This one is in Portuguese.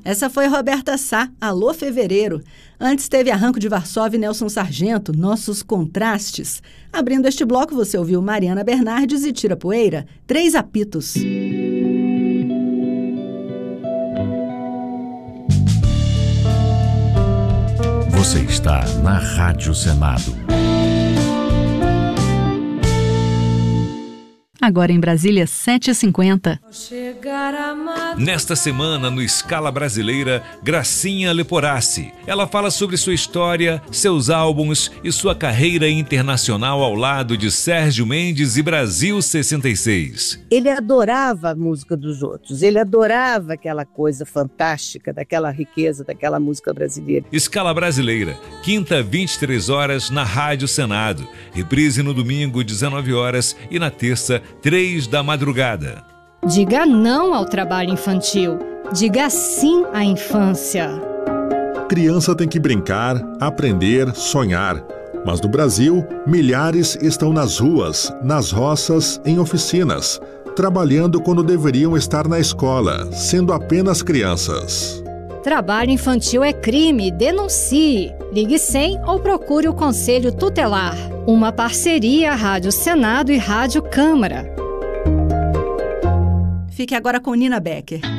Essa foi Roberta Sá, Alô Fevereiro. Antes teve Arranco de Varsóvia e Nelson Sargento, Nossos Contrastes. Abrindo este bloco, você ouviu Mariana Bernardes e Tira Poeira, Três Apitos. Você está na Rádio Senado. Agora em Brasília, 7h50. Nesta semana, no Escala Brasileira, Gracinha Leporassi. Ela fala sobre sua história, seus álbuns e sua carreira internacional ao lado de Sérgio Mendes e Brasil 66. Ele adorava a música dos outros, ele adorava aquela coisa fantástica, daquela riqueza, daquela música brasileira. Escala Brasileira, quinta, 23 horas, na Rádio Senado. Reprise no domingo, 19 horas e na terça, 3 da madrugada. Diga não ao trabalho infantil. Diga sim à infância. Criança tem que brincar, aprender, sonhar. Mas no Brasil, milhares estão nas ruas, nas roças, em oficinas, trabalhando quando deveriam estar na escola, sendo apenas crianças. Trabalho infantil é crime. Denuncie. Ligue 100 ou procure o Conselho Tutelar. Uma parceria Rádio Senado e Rádio Câmara. Fique agora com Nina Becker.